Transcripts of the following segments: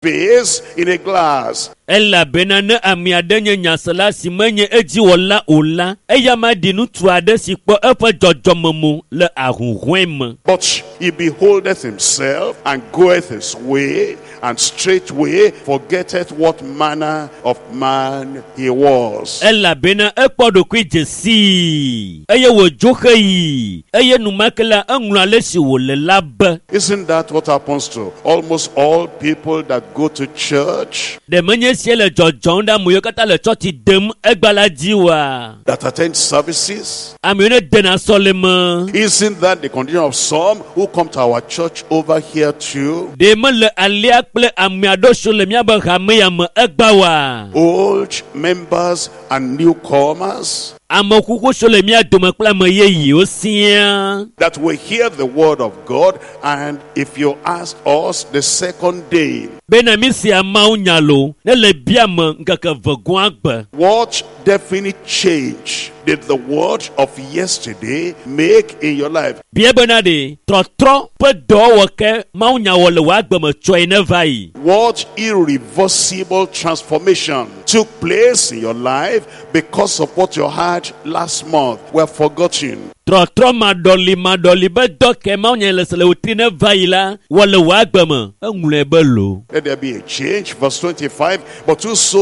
space in a glass. Ella benana amiadenya nyasala simenye eji wala ola. Eya madinu tuade si po epa jojomomu le ahuwem. But he beholdeth himself and goeth his way, and straightway forgetteth what manner of man he was. Ella bena ekpodo kwijesi. Eye wo jokhei. Eye numakela angulale si wole lab. Isn't that what happens to almost all people that go to church? De menye siele jojonda muyokata le church dem egbala jiwa. That attend services? Amune dena solema. Isn't that the condition of some who come to our church over here too? De me le alia ple amiado shole miaba hameyam egbawa. Old members and newcomers Amokuko shole miado mekla meyeyi osia. that will hear the word of God, and if you ask us the second day, Benamisi amaunyalo ne le biam nkaka vegwagbe. what definite change did the word of yesterday make in your life? Biebenade trotro pe do woke maunyawo le wagbe me choi ne vai. What irreversible transformation took place in your life because of what you had last month? We're forgotten. Trotro madoli be doke maunyele sele utine vai la wole wagbe me engule belo. Let there be a change. Verse 25, but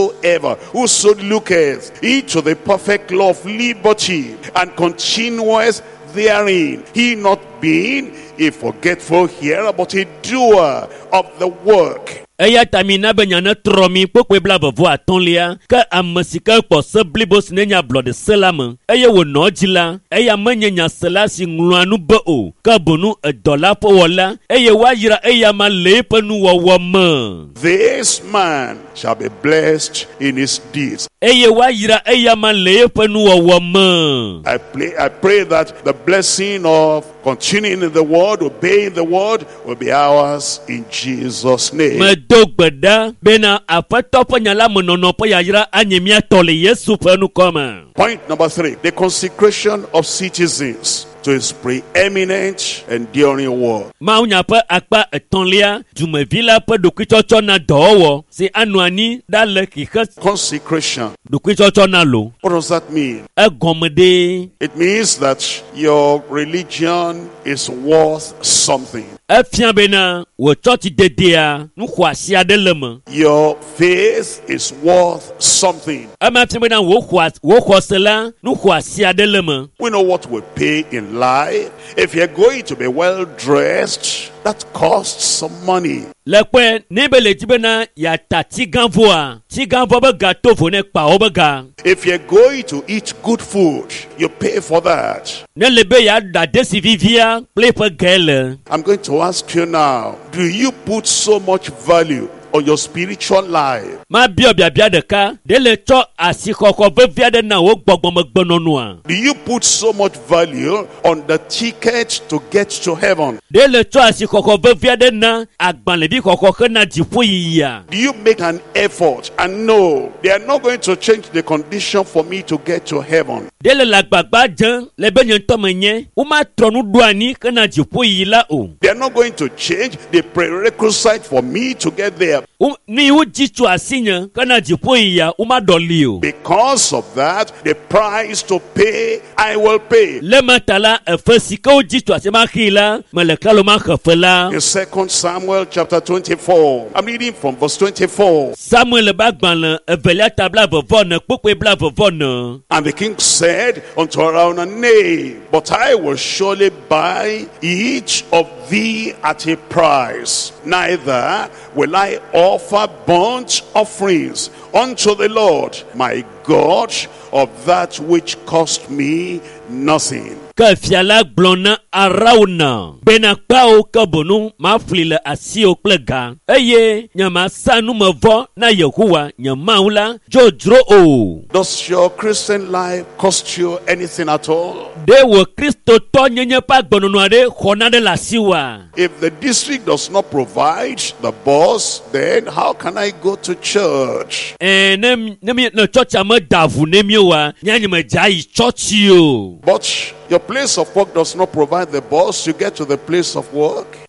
whoso looketh into the perfect law of liberty and continueth therein, he not being a forgetful hearer, but a doer of the work. Eya tamina benyane tromi pokwe bla bevo atonlia ka amasika po seblibos nenya blood selame eye wo nojila eya manyenya selasi ngluanu bo ka bonu $1 po wala eye wajira eya malepe nu wowoma. This man shall be blessed in his deeds. Eye wajira eya malepe nu wowoma. I pray that the blessing of continuing in the word, obeying the word, will be ours in Jesus' name. Medogbeda bena afatopo nyala mononopo yajira anyemia tole Yesu penu koma. Point number 3, the consecration of citizens to his preeminent enduring word. Maunya pe akpa etonlia dumevila pe dokuichocho na dowo si anuani dale kikes Consecration. dokuichocho na lo. What does that mean? Egomede It means that your religion is worth something. efian bena wo church dedea nu khwasia de leme. Your faith is worth something. Ama fian bena wo khwasela nu khwasia de leme. We know what we pay in life. If you're going to be well dressed, that costs some money. Lekwe nebele tibena ya ta tiganvoa be gato fone pa obega. If you're going to eat good food, you pay for that. Ne lebe ya da desivivia play per gele. I'm going to ask you now, do you put so much value on your spiritual life? Ma bia de ka de le cho asikoko vevia de na wo gbogbomogbononoa. Do you put so much value on the ticket to get to heaven? De le cho asikoko vevia de na agbanle bi koko kana dipo yiya. Do you make an effort and know they are not going to change the condition for me to get to heaven? De le lagbagba jan le benyen tomenye o ma tronu duani kana dipo yila o. They are not going to change the prerequisite for me to get there. Ni u jitu asinya kana dipo yiya o ma doli o. Because of that, the price to pay, I will pay. Le matala efesika o jitu asema khila malekalo ma khafela. In 2 Samuel chapter 24, I'm reading from verse 24. Samuel bagban evelia tabla bevon pokwe bla bevon. And the king said unto Araunah, nay, but I will surely buy each of thee at a price. Neither will I offer burnt offerings unto the Lord my God of that which cost me nothing. Ka fiala glona arauna bena pao kabonu ma flile asio plega eye nyama sanu mevo na Yehowa nyamaula jodro o. Does your Christian life cost you anything at all? De wo Kristo to nyenye pa gbonono ade khona de la siwa. If the district does not provide the bus, then how can I go to church? Nem no church am davu nemiowa nyanyema jai church yo. But your place of work does not provide the bus, you get to the place of work.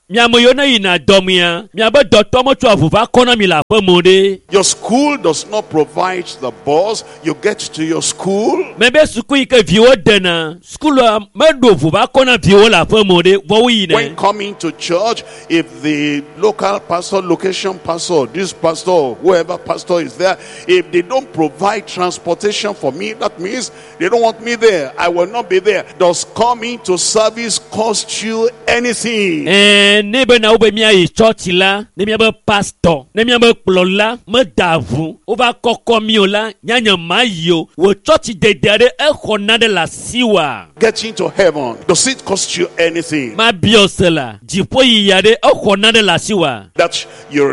miamoyo na yina domia miabe dotomo tu avuva kona mi la pemode. Your school does not provide the bus. You get to your school. Mebe suku ike viwo dena school medo vuva kona viwo la pemode vowi ne. When coming to church, if the local pastor, location pastor, this pastor, whoever pastor is there, if they don't provide transportation for me, that means they don't want me there. I will not be there. Does coming to service cost you anything? Nebe na ube miya yi church la, ne miya be pastor, ne miya be plola, me davu, uva koko miola, nyanya mayo, wo church de dere khonade la siwa. Getting to heaven, does it cost you anything? Ma biosela, jipo yi yade khonade la siwa. That you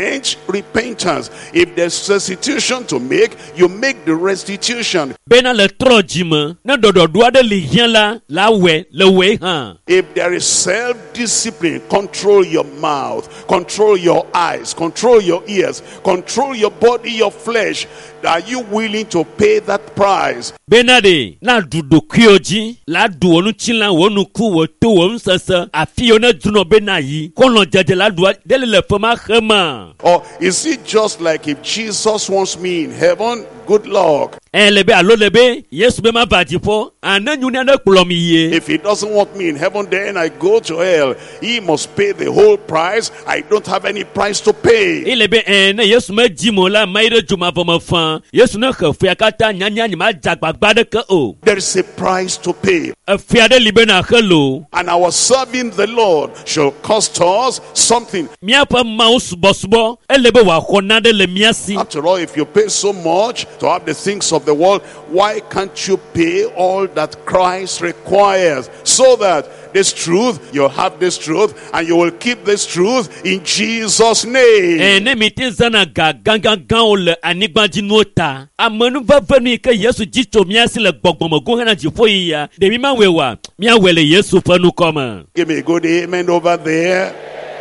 repentance. If there's restitution to make, you make the restitution. Bena le trojime, ne dodo duade li hien la we, le we han. If there is self-discipline, control your mouth, control your eyes, control your ears, control your body, your flesh. Are you willing to pay that price? Benade, na dudu kyoji, la du onu chila wonu ku woto wonu sasa, afi ona duno benayi, kono jaje la dua dele le fema khema. Or is it just like if Jesus wants me in heaven, good luck. Lebe alo lebe, yes be ma badipo, ananyuni ane kulomiye. If he doesn't want me in heaven, then I go to hell. He must pay the whole price. I don't have any price to pay. Lebe ne yes me jimola maire juma vomafan. Yes no khafiakata nyanya nyima jagbagba ke o. There is a price to pay. Afiade libe na khelo. And our serving the Lord shall cost us something. Miapa maus bosbo, elebe wa khonade le miasi. After all, if you pay so much to have the things of the world, why can't you pay all that Christ requires, so that this truth, you'll have this truth, and you will keep this truth in Jesus' name. Ne mitin zana ganga ole anigbaji nota. Amanu vavenu ke Yesu jicho miasi le gbogbomogo hana jifo ya. De mi manwewa, mia wele Yesu fanu koma. Give me a good amen over there.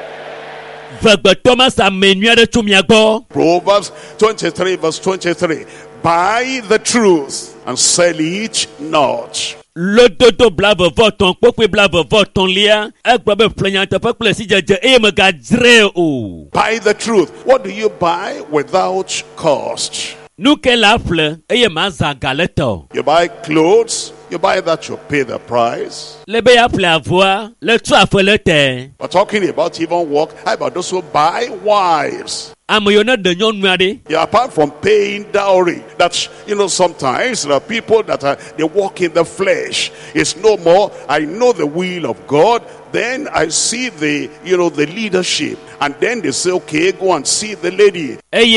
Thomas amenuare chumiagbo. Proverbs 23 verse 23. Buy the truth and sell it not. Le dodo blave voton, pokwe blave voton lia, ekbabe planyanta pakple si jaje me gadre o. Buy the truth. What do you buy without cost? Nuke lafle, maza galeto. You buy clothes, you buy that, you pay the price. Lebe ya plavoa, le tuafelete. We're talking about even work. How about those who buy wives? Yeah, apart from paying dowry, that's, sometimes there are people that they walk in the flesh. It's no more, I know the will of God. Then I see the leadership. And then they say, okay, go and see the lady.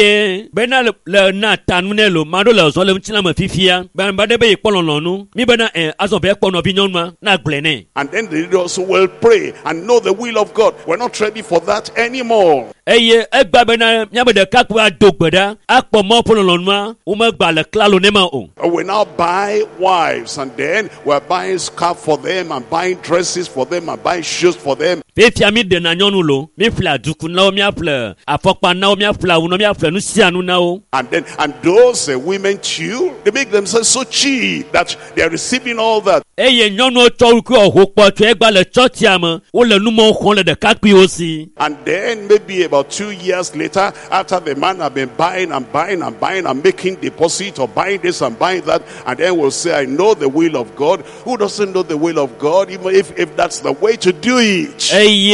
And then the leader also will pray and know the will of God. We're not ready for that anymore. We now buy wives, and then we're buying scarf for them, and buying dresses for them, and buying shoes for them. And those women too, they make themselves so cheap that they are receiving all that. And then maybe about 2 years later, after the man have been buying and making deposit or buying this and buying that, and then we'll say, I know the will of God. Who doesn't know the will of God, even if that's the way to do it?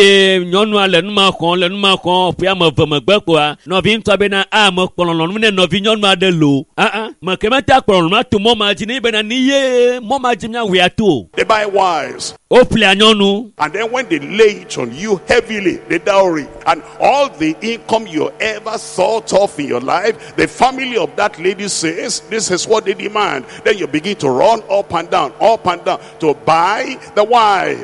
They buy wives. And then when they lay it on you heavily, the dowry, and all the income you ever thought of in your life, the family of that lady says, this is what they demand. Then you begin to run up and down to buy the wife.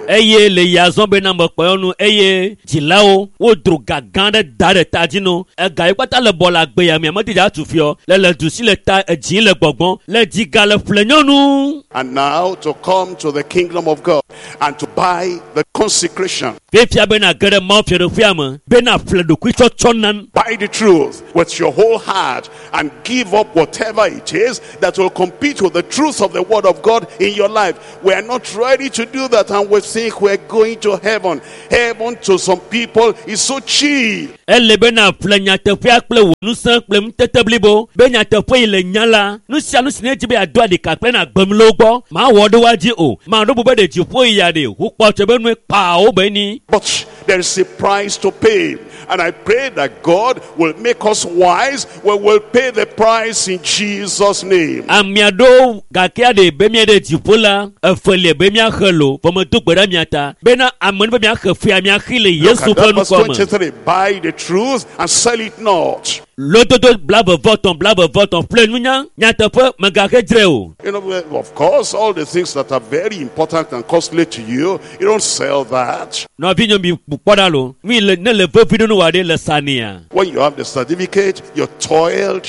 And now to come to the kingdom of God. and to buy the consecration. Fefia bena gere mau fiero fiame bena fledo kwicho chonan. Buy the truth with your whole heart and give up whatever it is that will compete with the truth of the word of God in your life. We are not ready to do that, and we think we're going to heaven. Heaven to some people is so cheap. Elle bena flenya tefia kple wonu san kple mteteblibo benya tefe ile nyala nu sia nu sine jibe adua de kakle na gbemlo gbo ma wodo waji o ma do bube de jifo iya de hu po chebe nu pa o beni. But there is a price to pay, and I pray that God will make us wise. We will pay the price in Jesus' name. Amiado gakia de bemia de jifola efele bemia khelo pomo to gbera miata bena amon bemia khafia mia khile Yesu ponu Verse ko 23, buy the truth and sell it not. Lototo blabbe voton plenunya nyatepe megake dreo. You know, of course, all the things that are very important and costly to you, you don't sell that. No vinyo bi podalo mi ne le vofido no wade le sania. When you have the certificate, you toiled,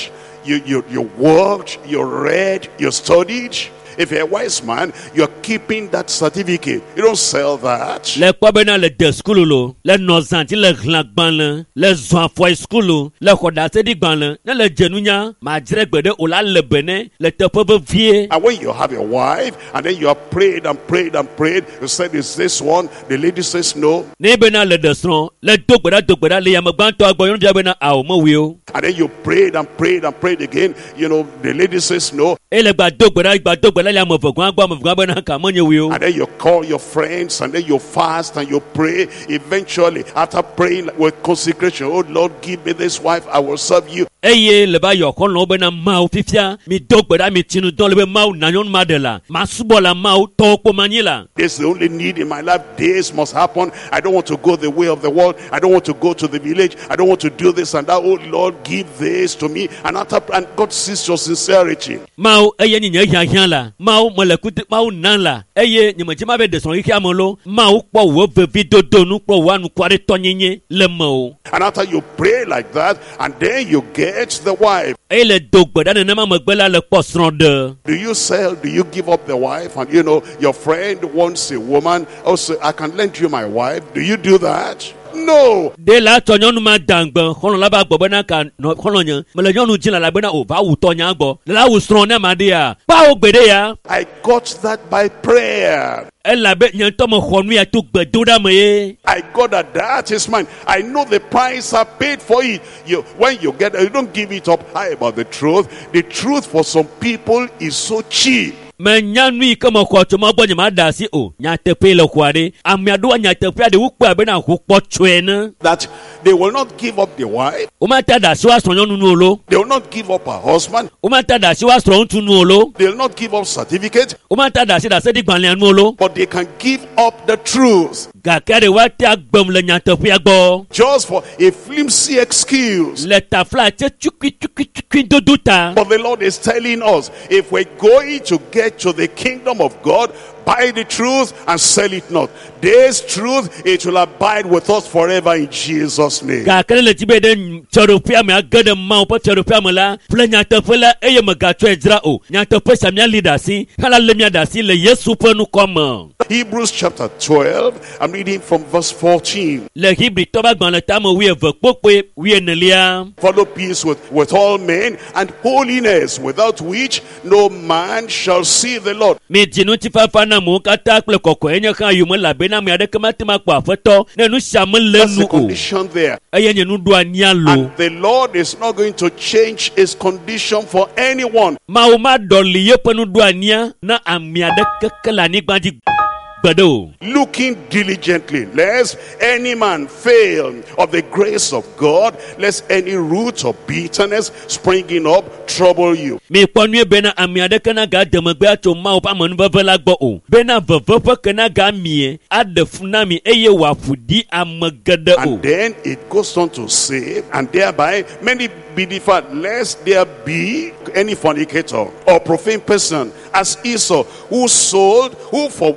you worked, you read, you studied. If you're a wise man, you're keeping that certificate. You don't sell that. Le kwabena le de skululo, le nozanti le glagban le zwanfoi skulu, le kodase di gban ne le jenunya, ma dregbede ola le bene, le tepe vie. And when you have your wife, and then you have prayed and prayed and prayed, you said, is this one? The lady says no. Ne bena le desron, le dogbeda le yamagban to agboyon bia bena a o mo wio. And then you prayed and prayed and prayed again. You know, the lady says no. Ele gba dogbeda le amofogwan bena ka monye wio. And then you call your friends, and then you fast and you pray. Eventually, after praying with consecration, oh Lord, give me this wife, I will serve you. Eye le ba yo kon lo bena mau fifia mi dogbeda mi tinu don le be mau nanyon madela. Masubola mau to po manila. This is the only need in my life. This must happen. I don't want to go the way of the world. I don't want to go to the village. I don't want to do this and that. Oh Lord, give this to me. And God sees your sincerity. Mau eye ni nya la. Mau molekuti mau nan la. Eye ni majima be de son iki amolo. Mau po wo vevi dodonu po wanu kware tonyenye le mau. And after you pray like that, and then you get the wife. Ele dogbeda ne ma magbela le posron de. Do you sell? Do you give up the wife? And you know, your friend wants a woman. Also, I can lend you my wife. Do you do that? No. De la tonyonu ma dangban kono la ba gbo na ka kono nyan me le nyonu jin la bena o ba wu tonya gbo la wu stron na ma de ya ba o gbede ya. I got that by prayer. Ela be nyan to mo khonu ya to gbedo da me. I got that is mine. I know the price I paid for it. When you get it, you don't give it up high about the truth. The truth for some people is so cheap. Menyanui kama kwa chuma bonye madasi o nyatepe le kwade amiado nyatepe de wukpa be na hukpo chwene that they will not give up the wife. Umata da siwa sonyonu nuolo. They will not give up her husband. Umata da siwa strontu nuolo. They will not give up certificate. Umata da sedi gbanle nuolo. But they can give up the truth. Gakere wate agbom le nyatepe agbo. Just for a flimsy excuse. Le tafla che chukwi doduta. But the Lord is telling us, if we're going to get to the kingdom of God, buy the truth and sell it not. This truth, it will abide with us forever in Jesus' name. Gakere le tibe de choropia me agade ma po choropia me la ple nyatepe la eye me gatwe ejra o nyatepe samia leadersi hala lemia dasi le Yesu ponu come. Hebrews chapter 12, I'm reading from verse 14. Le Hebrew toba gban le tamo wi evokpokpe wi enelia. Follow peace with all men and holiness, without which no man shall see the Lord. Mi jinu ti fafa na mu kata kple koko enye kan yu me labe na mi ade kema ti ma pa feto na nu sha me That's the lenu o. condition there. Eye nye nu do ania lo. And the Lord is not going to change his condition for anyone. Ma o ma doli ye penu do ania na ami ade kekela ni gbanji gbedo. Looking diligently, lest any man fail of the grace of God, lest any root of bitterness springing up trouble you. Mi ponu be na ami ade kana ga demegbe ato ma o pa manu veve la gbo o. Be na veve pe kana ga mie ade funami eye wa fudi amegede o. And then it goes on to say, and thereby many be deferred, lest there be any fornicator or profane person as Esau, who for one morsel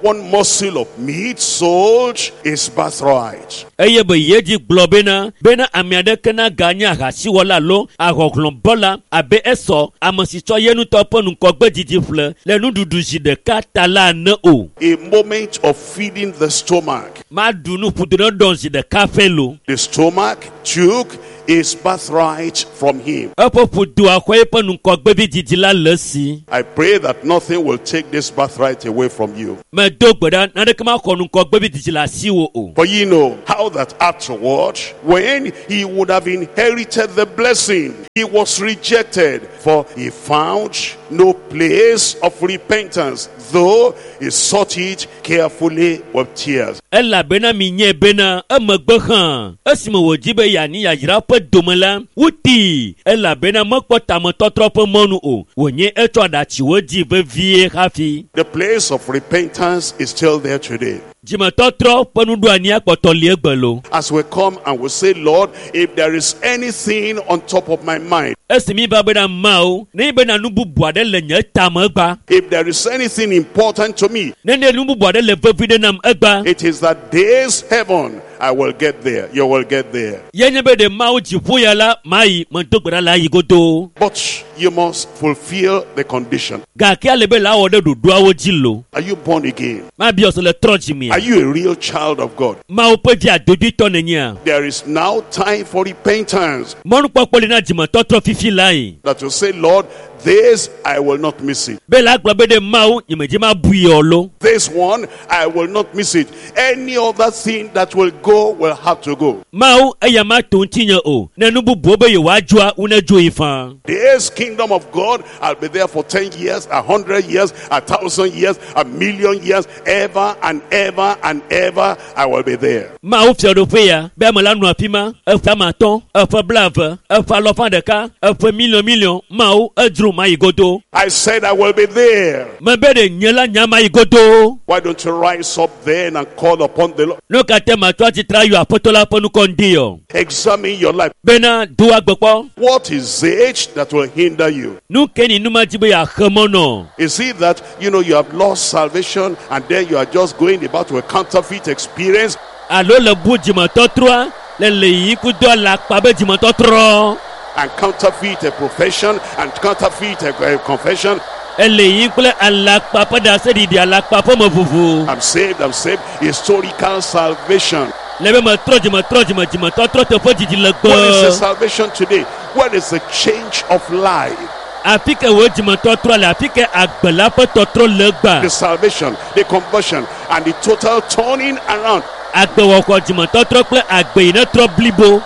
morsel of meat sold his birthright. eye be yeji gblɔ bena ame aɖeke na ganye ahasiwɔla lo ahɔhlɔ̃bɔla abe esɔ ame si tsɔ ye nutɔ ƒe nukɔgbe didi ƒle le nuɖuɖu zi ɖeka ta la ne o. A moment of feeding the stomach. Maɖu nu ƒudo ɖe dɔn zi ɖeka ƒe lo. The stomach took his birthright from him. Eƒe ƒudoa xɔ eƒe nukɔgbe bi didi la le si. I pray that nothing will take this birthright away from you. Medo gbe ɖa naneke maxɔ nukɔgbe bi didi le asi wo o. For you know how that afterward, when he would have inherited the blessing, he was rejected, for he found no place of repentance, though he sought it carefully with tears. Elabena mi nye bena emegbe hã esime wòdzi be yeani yayra ƒe dome la wuti elabena mekpɔ tametɔtrɔ ƒe mɔnu o wònye etsɔ aɖatsiwo dzi vevie hafi. The place of repentance is still there today. Dzimetɔtrɔ ƒe nuɖoani akpɔtɔ li egbe lo. As we come and we say, Lord, if there is anything on top of my mind, Esi mi ba bena Mawu ne bena nu bubu aɖe le nye tame egba. if there is anything important to me, Ne nu bubu aɖe le vevi ɖe nam egba. it is that this heaven, I will get there. You will get there. Yenye be ɖe Mawu dziƒo ya la mayi medo gbe ɖa la ayi godo. But you must fulfill the condition. Gake ale be la awɔ ɖe ɖoɖoawo dzi lo. Are you born again? Mabiɔ se le trɔ dzi mia. Are you a real child of God? Mawu ƒe dzi adoditɔ nenye. There is now time for repentance. Mɔnukpɔkpɔ li na dzimetɔtrɔ fifi la yi. That you say, Lord, this I will not miss it. Be la gblɔ be ɖe Mawu nyemedzi ma bui o lo. This one I will not miss it. Any other thing that will go will have to go. Mawu eya ma to ŋuti nye o. Ne nu bubuwo be yewoadzoa wonedzo yi faa. This kingdom of God, I'll be there for 10 years, 100 years, 1,000 years, 1,000,000 years, ever and ever and ever, I will be there. Mawu fiaɖoƒe ya be ame la nu afi ma eƒe amatɔ eƒe blaeve eƒe alɔfa ɖeka eƒe miliɔn Mawu edzro ma yi godo. I said I will be there. Me be ɖe nye la nya ma yi godo. Why don't you rise up then and call upon the Lord? No katã matrɔ atsitre ayi aƒetɔ la ƒe nukɔ ŋdi o. Examine your life. Bena do agbe kpɔ. What is it that will hinder you? Nu ke ni nu ma dzi be yeaxe mɔ nɔ. Is it that, you have lost salvation and then you are just going about with a counterfeit experience? Alo le bu dzimetɔtrɔa le yi kudo alakpa be dzimetɔtrɔ. And counterfeit a profession and counterfeit a confession? Ele yi kple alakpa ƒe ɖaseɖiɖi alakpa ƒe me vovo. I'm saved. Historical salvation. Le be metrɔ dzimetɔtrɔ teƒe didi What is the legbe. salvation today? What is the change of life? Afi ke wo dzimetɔtrɔ le afi ke agbe la ƒe tɔtrɔ le gba. The salvation, the conversion, and the total turning around. Agbewɔxɔ dzimetɔtrɔ kple agbe yi ne trɔ blibo.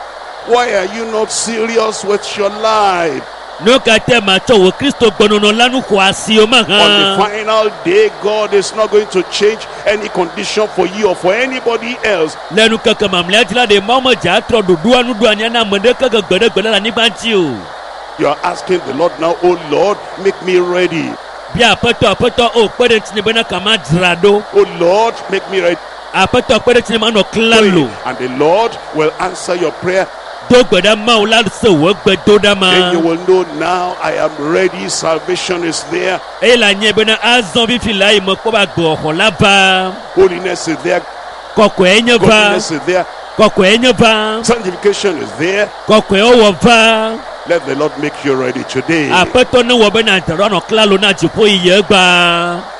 Why are you not serious with your life? No katã matsɔ wo Kristo gbɔnɔnɔ la nu xɔ asi o ma On the hã. final day, God is not going to change any condition for you or for anybody else. Le nukeke mamlɛa dzi la ɖe Mawu me dze atrɔ ɖoɖoa nuɖoania na ame ɖeke ke gbe ɖe gbe ɖe le anyigba ŋuti o. You are asking the Lord now, oh Lord, make me ready. Bia aƒetɔ o kpe ɖe ŋutinye bena kama dzra ɖo. Oh Lord, make me ready. Aƒetɔ kpe ɖe ŋutinye manɔ klalo. And the Lord will answer your prayer. Do gbe ɖe Mawu la se wo gbedoɖa Then you ma. will know now I am ready. Salvation is there. Eye le anyi bena azɔ fifi la yi mekpɔ be agbewɔxɔ la va. Holiness is there. Kɔkɔe nye va. Godliness is there. Kɔkɔe nye va. Sanctification is there. Kɔkɔe wɔ va. Let the Lord make you ready today. Aƒetɔ ne wɔ bena dzra ɖo anɔ klalo na dziƒo yi ye gba.